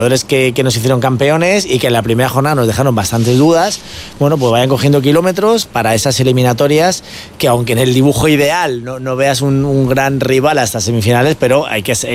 que nos hicieron campeones y que en la primera jornada nos dejaron bastantes dudas, bueno, pues vayan cogiendo kilómetros para esas eliminatorias que aunque en el dibujo ideal no veas un gran rival hasta semifinales, pero hay que